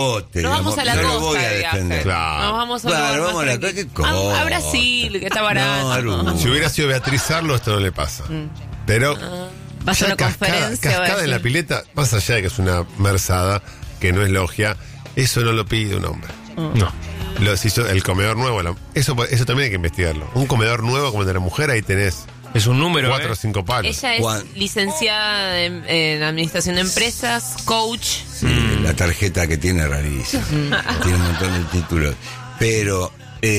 Nos vamos a la no costa lo voy a de viaje. defender. Claro. Nos vamos a Claro, vamos a la tranquilo. ¿qué cosa? A Brasil, que está barato. No, Aru. Si hubiera sido Beatriz Sarlo, esto no le pasa. Pero Vas a ya una conferencia, va a cascada en la decir. pileta, más allá de que es una merzada, que no es logia, eso no lo pide un hombre. No. El comedor nuevo, eso también hay que investigarlo. Un comedor nuevo como el de la mujer, ahí tenés Es un número, 4 o 5 palos. Ella es Juan. licenciada en Administración de Empresas, coach. Sí, la tarjeta que tiene es rarísima. Tiene un montón de títulos. Pero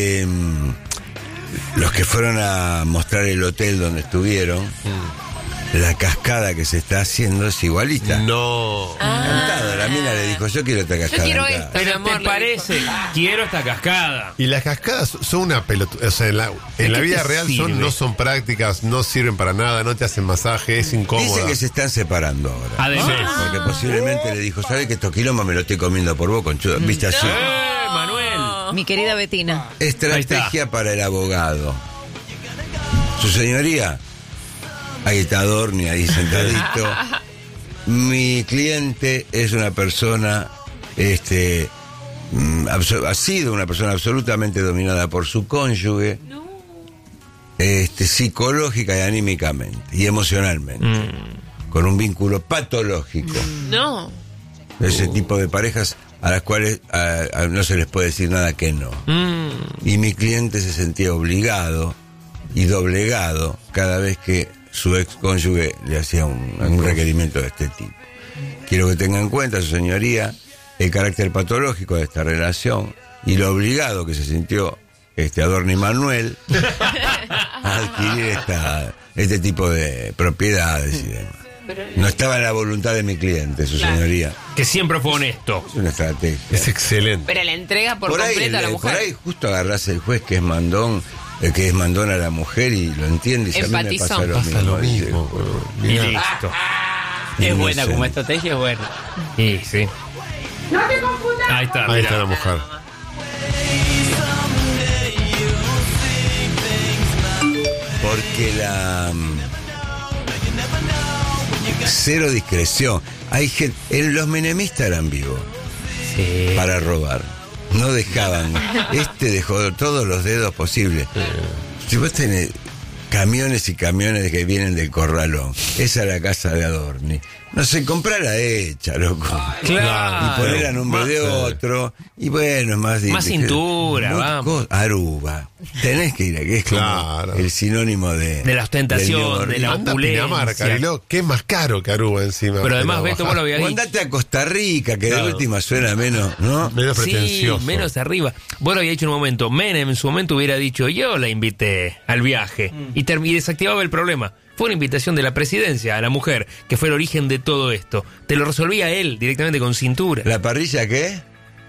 los que fueron a mostrar el hotel donde estuvieron, la cascada que se está haciendo es igualita. No. Encantado. La mina le dijo, yo quiero esta cascada. quiero acá. esta. Mi Pero amor, te le parece, quiero esta cascada. Y las cascadas son una pelota. O sea, en la qué vida te real sirve? no son prácticas, no sirven para nada, no te hacen masaje, es incómodo. Dice que se están separando ahora. Además. Porque posiblemente le dijo, ¿sabe que estos quilombos me lo estoy comiendo por vos, conchudo? ¿Viste así? Manuel. Mi querida Betina. Estrategia para el abogado. Su señoría, ahí está Adorni, ahí sentadito. Mi cliente es una persona, ha sido una persona absolutamente dominada por su cónyuge, psicológica y anímicamente, y emocionalmente, con un vínculo patológico. No. Ese tipo de parejas a las cuales no se les puede decir nada que no. Y mi cliente se sentía obligado y doblegado cada vez que su ex cónyuge le hacía un requerimiento de este tipo. Quiero que tenga en cuenta, su señoría, el carácter patológico de esta relación y lo obligado que se sintió Adorni Manuel a adquirir este tipo de propiedades y demás. No estaba en la voluntad de mi cliente, su señoría. Que siempre fue honesto. Es una estrategia. Es excelente. Pero la entrega por Por ahí, completo a la mujer. por ahí justo agarrás el juez que es mandón, que es mandón a la mujer y lo entiende y dice, a mí me Empatizó. pasa lo Pasa mismo. lo dice, mismo. Y Mirá. listo. Es buena, Inocente. como estrategia es buena. Y sí. Ahí está. Ahí mirá. está la mujer. Porque cero discreción. Hay gente, los menemistas eran vivos para robar. No dejaban. Dejó todos los dedos posibles. Si vos tenés camiones y camiones que vienen del corralón, esa es la casa de Adorni. No sé, comprarla hecha, loco. Claro. Y poner a nombre de otro. Y bueno, es más... Más cintura, vamos. Aruba. Tenés que ir aquí, es como Claro. el sinónimo de La ostentación, del de la Anda a opulencia. Pinamar, Cariló, que es más caro que Aruba encima. Pero además, Beto, vos lo habías O dicho. andate a Costa Rica, que de Claro. última suena menos, ¿no? Menos Sí, pretencioso. menos arriba. Vos lo había dicho en un momento. Menem en su momento hubiera dicho, yo la invité al viaje. Y desactivaba el problema. Fue una invitación de la presidencia a la mujer, que fue el origen de todo esto. Te lo resolvía él directamente con cintura. ¿La parrilla qué?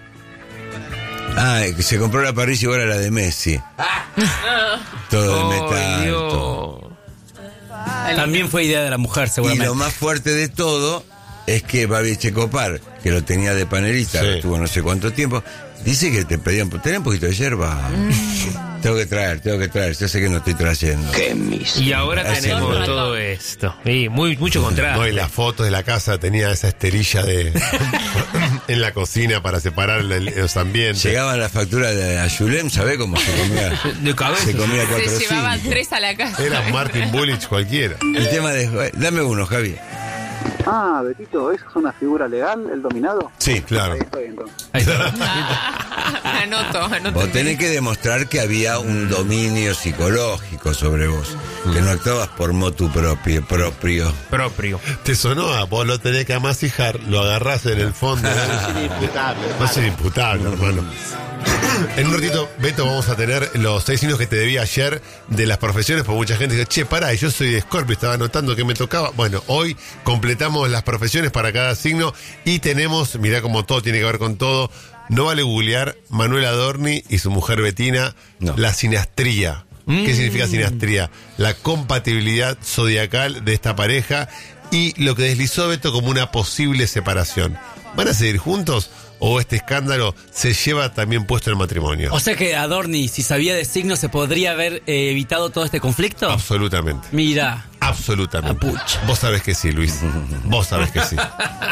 Que se compró la parrilla igual a la de Messi. Todo de Ay, metal. Dios. todo. También fue idea de la mujer, Y seguramente. lo más fuerte de todo es que Babi Echecopar, que lo tenía de panelista, Sí. estuvo no sé cuánto tiempo, dice que te pedían, tenés un poquito de yerba. Tengo que traer, yo sé que no estoy trayendo. Y ahora Hace tenemos rato. todo esto. Y mucho contraste. No, y las fotos de la casa tenía esa esterilla en la cocina para separar los ambientes. Llegaban las facturas de Ayulem, ¿sabés cómo se comía? De cabeza. Se comía Se 4 o llevaban 5. 3 a la casa. Era Martin Bullich cualquiera. El tema de... Dame uno, Javi. Betito, ¿eso es una figura legal, el dominado? Sí, Claro. Ahí estoy entonces. Ahí está. Anoto. Vos tenés que demostrar que había un dominio psicológico sobre vos, que no actuabas por motu propio. Propio. Te sonó vos lo tenés que amasijar, lo agarrás en el fondo. Va a ser imputable, hermano. En un ratito, Beto, vamos a tener los 6 signos que te debía ayer de las profesiones, porque mucha gente dice, che, pará, yo soy de Scorpio, estaba anotando que me tocaba. Bueno, hoy completamos las profesiones para cada signo y tenemos, mirá como todo tiene que ver con todo, no vale googlear Manuel Adorni y su mujer Betina, No. la sinastría. ¿Qué significa sinastría? La compatibilidad zodiacal de esta pareja y lo que deslizó Beto como una posible separación. ¿Van a seguir juntos o este escándalo se lleva también puesto el matrimonio? O sea que Adorni, si sabía de signos, ¿se podría haber evitado todo este conflicto? Absolutamente. Mira. Absolutamente. Apucha. Vos sabés que sí, Luis. Vos sabés que sí.